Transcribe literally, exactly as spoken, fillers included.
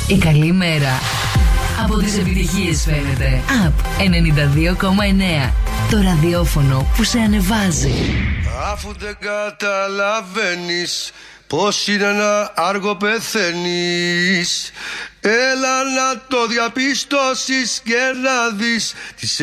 Η καλή μέρα από τις επιτυχίες φαίνεται. Απ ενενήντα δύο κόμμα εννέα. Το ραδιόφωνο που σε ανεβάζει. Αφού δεν καταλαβαίνεις πως είναι να άργο πεθαίνεις, έλα να το διαπιστώσεις και να δεις τις